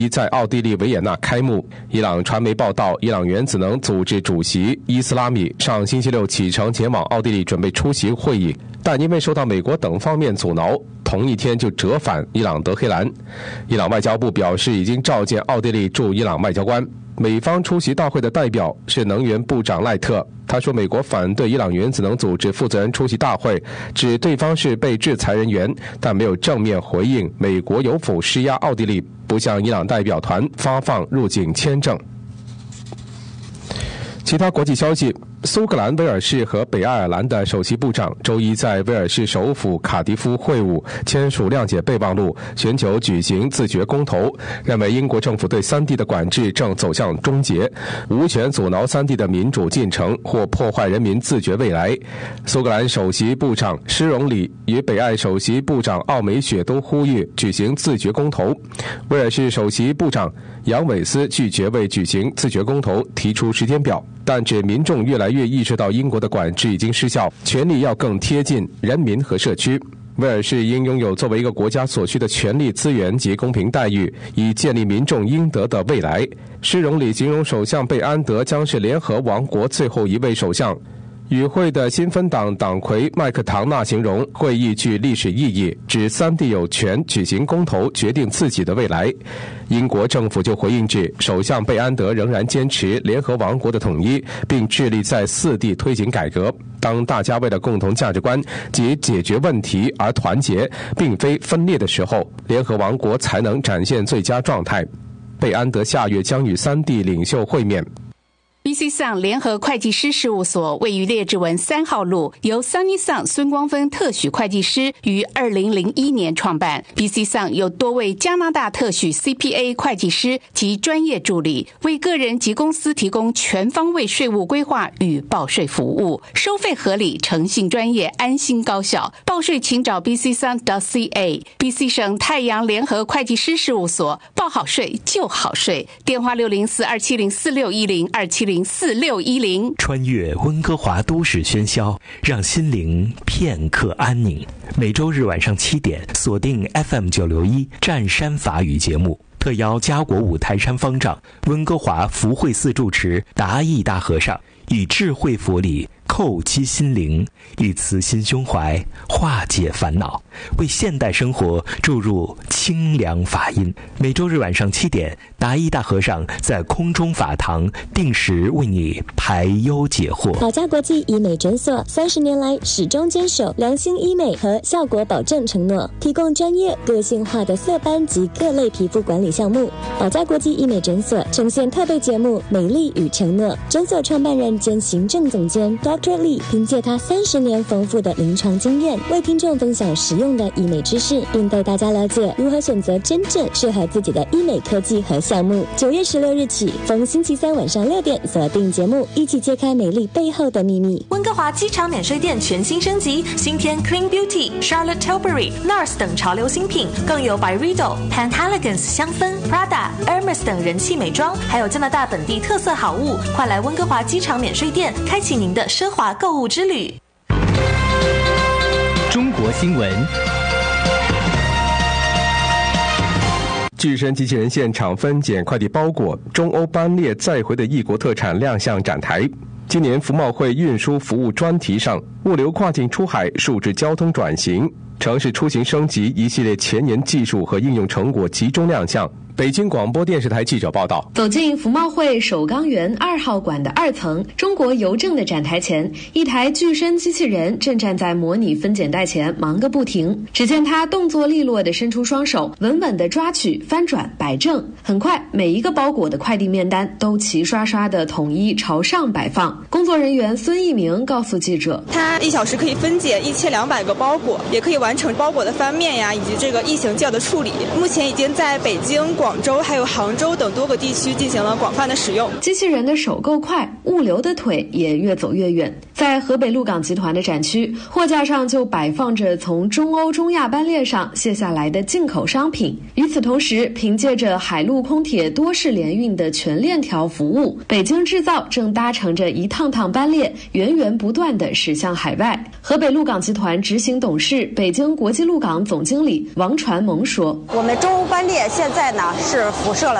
在奥地利维也纳开幕。伊朗传媒报道，伊朗原子能组织主席伊斯拉米上星期六启程前往奥地利，准备出席会议，但因为受到美国等方面阻挠，同一天就折返伊朗德黑兰。伊朗外交部表示，已经召见奥地利驻伊朗外交官。美方出席大会的代表是能源部长赖特，他说美国反对伊朗原子能组织负责人出席大会，指对方是被制裁人员，但没有正面回应美国有否施压奥地利不向伊朗代表团发放入境签证。其他国际消息，苏格兰、威尔士和北爱尔兰的首席部长周一在威尔士首府卡迪夫会晤，签署谅解备忘录，寻求举行自决公投，认为英国政府对三地的管制正走向终结，无权阻挠三地的民主进程或破坏人民自决未来。苏格兰首席部长施荣里与北爱首席部长奥梅雪都呼吁举行自决公投。威尔士首席部长杨韦斯拒绝为举行自决公投提出时间表，但指民众越来越意识到英国的管制已经失效，权力要更贴近人民和社区。威尔士应拥有作为一个国家所需的权力资源及公平待遇，以建立民众应得的未来。施荣里形容首相贝安德将是联合王国最后一位首相。与会的新芬党党魁麦克唐纳形容会议具历史意义，指三地有权举行公投决定自己的未来。英国政府就回应指，首相贝安德仍然坚持联合王国的统一，并致力在四地推行改革。当大家为了共同价值观及解决问题而团结，并非分裂的时候，联合王国才能展现最佳状态。贝安德下月将与三地领袖会面。 BC Sun 联合会计师事务所位于列治文3号路，由 Sunny Sun 孙光芬特许会计师于2001年创办。BC Sun 有多位加拿大特许 CPA 会计师及专业助理，为个人及公司提供全方位税务规划与报税服务，收费合理，诚信专业，安心高效。报税请找 bcsun.ca。 BC 省太阳联合会计师事务所，报好税就好税，电话604-270-4610 270-4610。 穿越温哥华都市喧嚣，让心灵片刻安宁。每周日晚上7点，锁定 FM961湛山法语节目，特邀家国五台山方丈、温哥华福慧寺住持达义大和尚，以智慧佛理叩击心灵，以慈心胸怀化解烦恼，为现代生活注入清凉法音。每周日晚上7点，达义大和尚在空中法堂定时为你排忧解惑。 宝嘉国际医美诊所30年来始终坚守良心医美和效果保证承诺，提供专业个性化的色斑及各类皮肤管理项目。宝嘉国际医美诊所呈现特备节目《美丽与承诺》，诊所创办人兼行政总监 Dr. Lee 凭借他30年丰富的临床经验，为听众分享实用的医美知识，并带大家了解如何选择真正适合自己的医美科技和项目。9月16日起，逢星期三晚上6点锁定节目，一起揭开美丽背后的秘密。 温哥华机场免税店全新升级，新添 Clean Beauty、Charlotte Tilbury、NARS 等潮流新品，更有 Byredo、Pantaleons 香氛、Prada、Hermes 等人气美妆，还有加拿大本地特色好物。快来温哥华机场免税店，开启您的奢华购物之旅。 中国新闻。 巨神机器人现场分拣快递包裹，中欧班列载回的异国特产亮相展台。今年服贸会运输服务专题上，物流跨境出海、数字交通转型、城市出行升级一系列前沿技术和应用成果集中亮相。北京广播电视台记者报道。 走进服贸会首钢园2号馆的2层，中国邮政的展台前，一台巨身机器人正站在模拟分拣袋前忙个不停。只见它动作利落地伸出双手，稳稳地抓取、翻转、摆正。很快，每一个包裹的快递面单都齐刷刷地统一朝上摆放。工作人员孙一鸣告诉记者， 它1小时可以分解1200个包裹，也可以完成包裹的翻面呀，以及这个异形件的处理。目前已经在北京、广州还有杭州等多个地区进行了广泛的使用。 机器人的手够快，物流的腿也越走越远。 在河北鹿港集团的展区，货架上就摆放着从中欧、中亚班列上卸下来的进口商品。与此同时，凭借着海陆空铁多式联运的全链条服务，北京制造正搭乘着一趟趟班列，源源不断地驶向海外。河北鹿港集团执行董事、北京国际鹿港总经理王传萌说：“ 我们中欧班列现在呢是辐射了